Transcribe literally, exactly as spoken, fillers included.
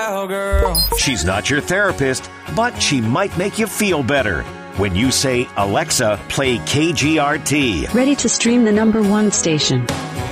cowgirl. She's not your therapist, but she might make you feel better when you say, Alexa, play K G R T. Ready to stream the number one station.